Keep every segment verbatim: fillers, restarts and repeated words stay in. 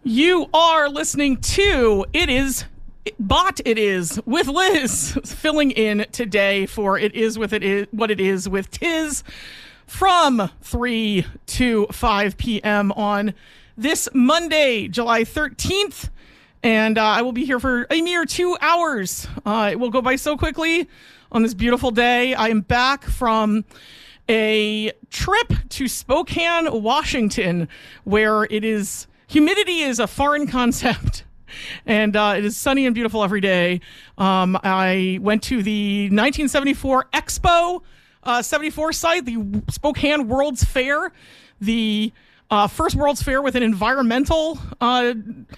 You are listening to It Is Bot It Is with Liz, filling in today for It Is with It Is What It Is with Tiz from three to five p.m. on this Monday, July thirteenth. And uh, I will be here for a mere two hours. Uh, it will go by so quickly on this beautiful day. I am back from a trip to Spokane, Washington, where it is humidity is a foreign concept. And uh, it is sunny and beautiful every day. Um, I went to the nineteen seventy-four Expo uh, seventy-four site, the Spokane World's Fair, the uh, first World's Fair with an environmental uh,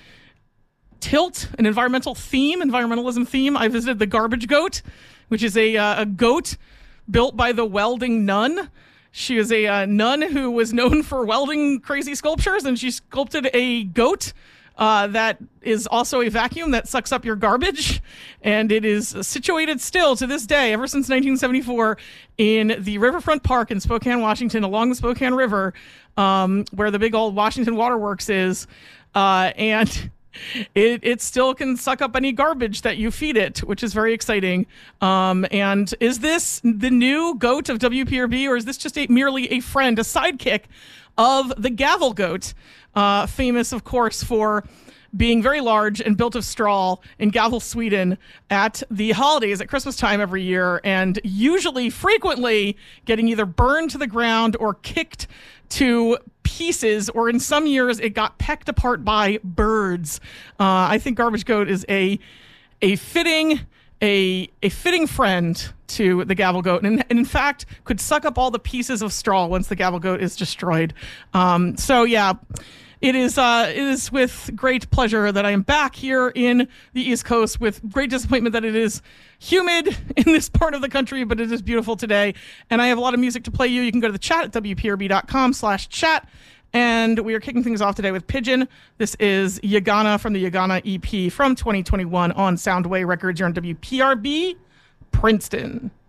tilt, an environmental theme, environmentalism theme. I visited the Garbage Goat, which is a, uh, a goat built by the welding nun. She is a uh, nun who was known for welding crazy sculptures, and she sculpted a goat Uh, that is also a vacuum that sucks up your garbage, and it is situated still to this day, ever since nineteen seventy-four, in the Riverfront Park in Spokane, Washington, along the Spokane River, um, where the big old Washington Waterworks is, uh, and it, it still can suck up any garbage that you feed it, which is very exciting. Um, and is this the new goat of W P R B, or is this just a, merely a friend, a sidekick of the Gavel Goat? Uh, famous, of course, for being very large and built of straw in Gavel, Sweden at the holidays at Christmas time every year, and usually frequently getting either burned to the ground or kicked to pieces, or in some years it got pecked apart by birds. Uh, I think Garbage Goat is a a fitting a a fitting friend to the Gavel Goat, and, and in fact could suck up all the pieces of straw once the Gavel Goat is destroyed. Um, so yeah, it is uh, it is with great pleasure that I am back here in the East Coast, with great disappointment that it is humid in this part of the country, but it is beautiful today. And I have a lot of music to play you. You can go to the chat at W P R B dot com slash chat. And we are kicking things off today with Pigeon. This is Yagana from the Yagana E P from twenty twenty-one on Soundway Records. You're on W P R B, Princeton.